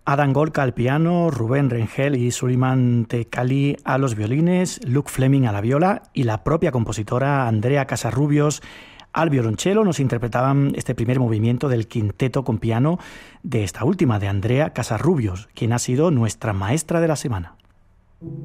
Adam Gorka al piano, Rubén Rengel y Suleiman Tecali a los violines, Luke Fleming a la viola y la propia compositora Andrea Casarrubios al violonchelo nos interpretaban este primer movimiento del quinteto con piano de esta última, de Andrea Casarrubios, quien ha sido nuestra maestra de la semana.